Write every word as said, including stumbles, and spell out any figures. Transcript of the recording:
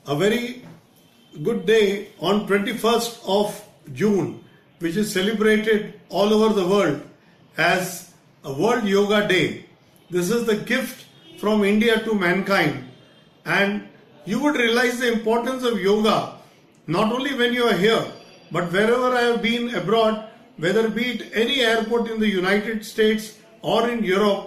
a very good day on twenty-first of June, which is celebrated all over the world as a World Yoga Day. This is the gift from India to mankind, and you would realize the importance of yoga not only when you are here, but wherever I have been abroad, whether be it any airport in the United States or in Europe.